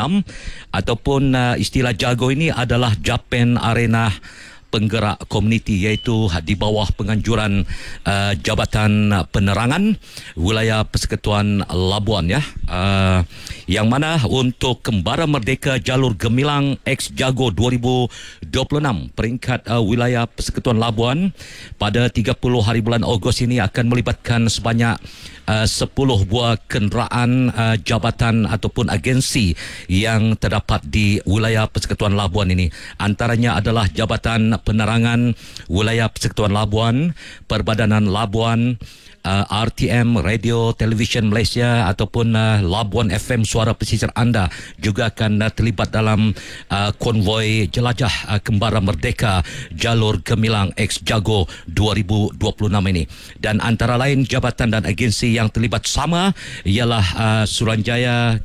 ataupun istilah jago ini adalah Japan Arena Penggerak Komuniti, iaitu di bawah penganjuran Jabatan Penerangan Wilayah Persekutuan Labuan, ya. Yang mana untuk Kembara Merdeka Jalur Gemilang X Jago 2026 peringkat Wilayah Persekutuan Labuan pada 30 hari bulan Ogos ini akan melibatkan sebanyak 10 buah kenderaan jabatan ataupun agensi yang terdapat di wilayah Persekutuan Labuan ini. Antaranya adalah Jabatan Penerangan Wilayah Persekutuan Labuan, Perbadanan Labuan, RTM Radio Television Malaysia ataupun Labuan FM Suara Pesisir Anda juga akan terlibat dalam konvoi jelajah Kembara Merdeka Jalur Gemilang X Jago 2026 ini. Dan antara lain jabatan dan agensi yang terlibat sama ialah Suruhanjaya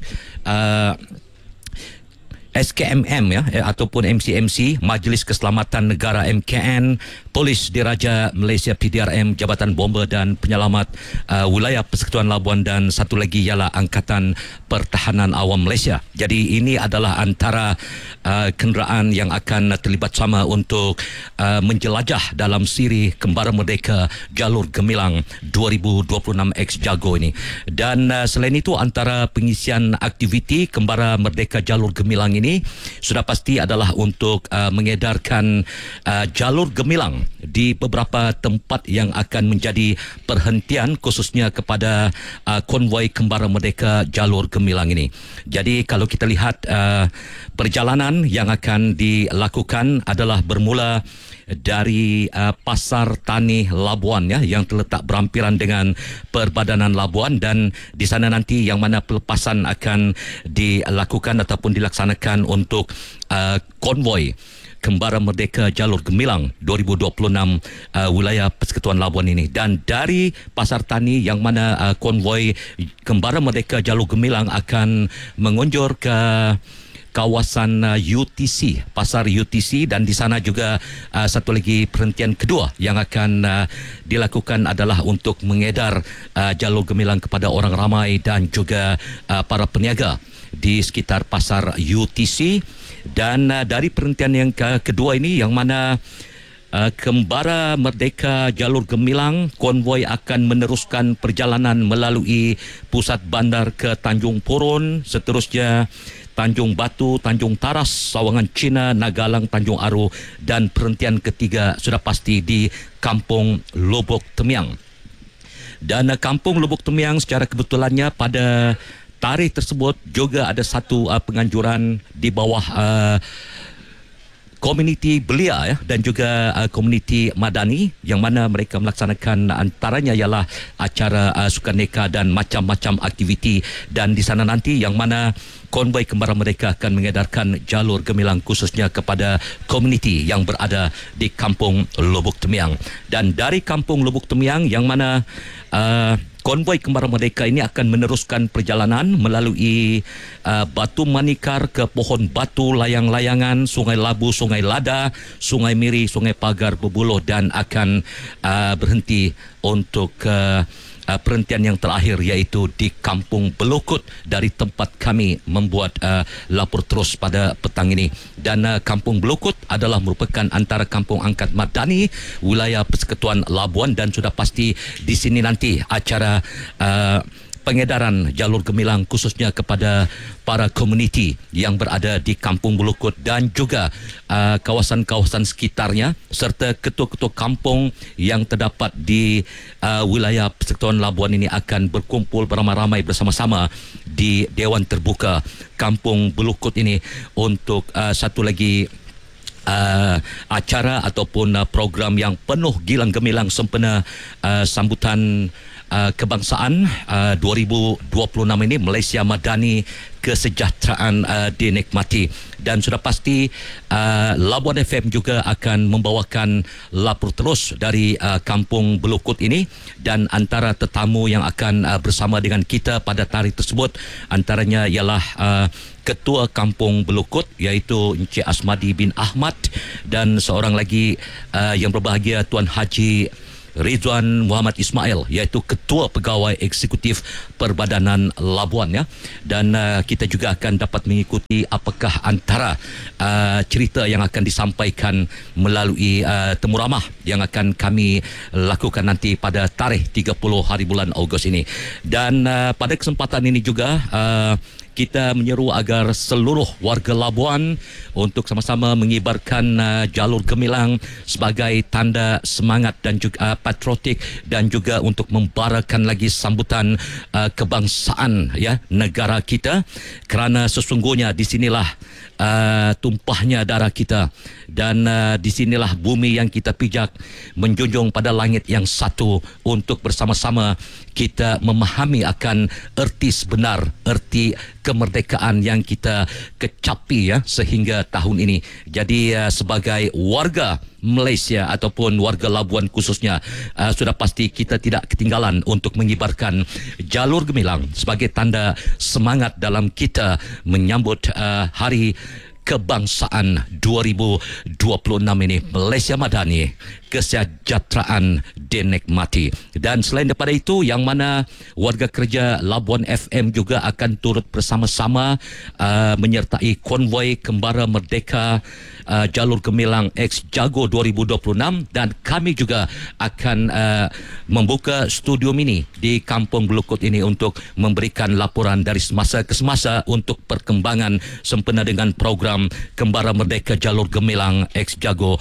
SKMM, ya, ataupun MCMC, Majlis Keselamatan Negara MKN, Polis Diraja Malaysia PDRM, Jabatan Bomba dan Penyelamat Wilayah Persekutuan Labuan, dan satu lagi ialah Angkatan Pertahanan Awam Malaysia. Jadi ini adalah antara kenderaan yang akan terlibat sama untuk menjelajah dalam siri Kembara Merdeka Jalur Gemilang 2026 X Jago ini. Dan selain itu, antara pengisian aktiviti Kembara Merdeka Jalur Gemilang ini sudah pasti adalah untuk mengedarkan jalur gemilang di beberapa tempat yang akan menjadi perhentian khususnya kepada konvoi Kembara Merdeka Jalur Gemilang ini. Jadi kalau kita lihat perjalanan yang akan dilakukan adalah bermula dari Pasar Tani Labuan, ya, yang terletak berampiran dengan Perbadanan Labuan, dan di sana nanti yang mana pelepasan akan dilakukan ataupun dilaksanakan untuk konvoi Kembara Merdeka Jalur Gemilang 2026 wilayah Persekutuan Labuan ini. Dan dari Pasar Tani yang mana konvoi Kembara Merdeka Jalur Gemilang akan mengunjur ke kawasan UTC, Pasar UTC, dan di sana juga satu lagi perhentian kedua yang akan dilakukan adalah untuk mengedar jalur gemilang kepada orang ramai dan juga para peniaga di sekitar Pasar UTC. Dan dari perhentian yang kedua ini yang mana Kembara Merdeka Jalur Gemilang konvoi akan meneruskan perjalanan melalui pusat bandar ke Tanjung Purun, seterusnya Tanjung Batu, Tanjung Taras, Sawangan Cina, Nagalang, Tanjung Aru, dan perhentian ketiga sudah pasti di Kampung Lubuk Temiang. Dan Kampung Lubuk Temiang secara kebetulannya pada tarikh tersebut juga ada satu penganjuran di bawah komuniti belia, ya, dan juga komuniti madani yang mana mereka melaksanakan antaranya ialah acara sukaneka dan macam-macam aktiviti. Dan di sana nanti yang mana konvoi Kembara Merdeka akan mengedarkan jalur gemilang khususnya kepada komuniti yang berada di Kampung Lubuk Temiang. Dan dari Kampung Lubuk Temiang yang mana konvoi Kembara Merdeka ini akan meneruskan perjalanan melalui Batu Manikar ke Pohon Batu, Layang-Layangan, Sungai Labu, Sungai Lada, Sungai Miri, Sungai Pagar, Bebuloh, dan akan berhenti untuk perhentian yang terakhir iaitu di Kampung Belukut, dari tempat kami membuat lapor terus pada petang ini. Dan Kampung Belukut adalah merupakan antara kampung angkat madani wilayah Persekutuan Labuan, dan sudah pasti di sini nanti acara pengedaran jalur gemilang khususnya kepada para komuniti yang berada di Kampung Belukut dan juga kawasan-kawasan sekitarnya, serta ketua-ketua kampung yang terdapat di wilayah Persekutuan Labuan ini akan berkumpul beramai-ramai bersama-sama di Dewan Terbuka Kampung Belukut ini untuk satu lagi acara ataupun program yang penuh gilang gemilang sempena sambutan kebangsaan 2026 ini, Malaysia Madani Kesejahteraan dinikmati. Dan sudah pasti Labuan FM juga akan membawakan lapor terus dari Kampung Belukut ini, dan antara tetamu yang akan bersama dengan kita pada tarikh tersebut antaranya ialah Ketua Kampung Belukut iaitu Encik Asmadi bin Ahmad, dan seorang lagi yang berbahagia Tuan Haji Rizwan Muhammad Ismail, iaitu Ketua Pegawai Eksekutif Perbadanan Labuan, ya. Dan kita juga akan dapat mengikuti apakah antara cerita yang akan disampaikan melalui temu ramah yang akan kami lakukan nanti pada tarikh 30 hari bulan Ogos ini. Dan pada kesempatan ini juga kita menyeru agar seluruh warga Labuan untuk sama-sama mengibarkan jalur gemilang sebagai tanda semangat dan juga patriotik, dan juga untuk membarakan lagi sambutan kebangsaan, ya, negara kita, kerana sesungguhnya di sinilah tumpahnya darah kita, dan di sinilah bumi yang kita pijak menjunjung pada langit yang satu untuk bersama-sama kita memahami akan erti sebenar, erti kemerdekaan yang kita kecapi, ya, sehingga tahun ini. Jadi sebagai warga Malaysia ataupun warga Labuan khususnya, sudah pasti kita tidak ketinggalan untuk mengibarkan jalur gemilang sebagai tanda semangat dalam kita menyambut Hari Kebangsaan 2026 ini. Malaysia Madani, kesejahteraan dinikmati. Dan selain daripada itu, yang mana warga kerja Labuan FM juga akan turut bersama-sama menyertai konvoi Kembara Merdeka jalur gemilang X Jago 2026, dan kami juga akan membuka studio mini di Kampung Belukut ini untuk memberikan laporan dari semasa ke semasa untuk perkembangan sempena dengan program Kembara Merdeka jalur gemilang X Jago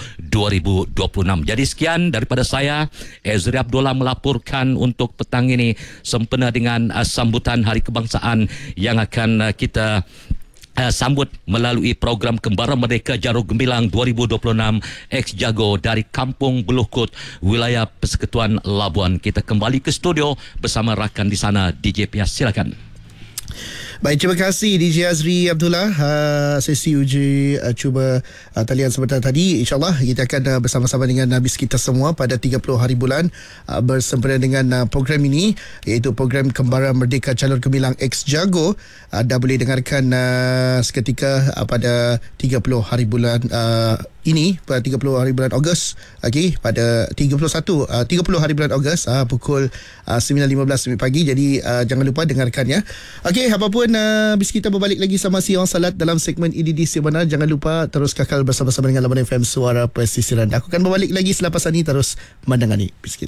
2026. Jadi sekian daripada saya, Ezri Abdullah, melaporkan untuk petang ini sempena dengan sambutan Hari Kebangsaan yang akan kita sambut melalui program Kembara Merdeka Jalur Gemilang 2026 X Jago dari Kampung Belukut, wilayah Persekutuan Labuan. Kita kembali ke studio bersama rakan di sana, DJ Pias. Silakan. Baik, terima kasih DJ Azri Abdullah. Sesi uji cuba talian sebentar tadi, InsyaAllah kita akan bersama-sama dengan habis kita semua pada 30 hari bulan bersempena dengan program ini, iaitu program Kembara Merdeka Jalur Gemilang X Jago. Dah boleh dengarkan seketika pada 30 hari bulan ini, pada 30 hari bulan Ogos, pada 30 hari bulan Ogos pukul 9.15 pagi. Jadi jangan lupa dengarkan, ya. Apapun, bis kita berbalik lagi sama si orang salat dalam segmen EDD Sebenar. Jangan lupa terus kekal bersama-sama dengan Labuan FM, Suara Pesisiran. Aku akan berbalik lagi selepas ini, terus mendengani bis kita.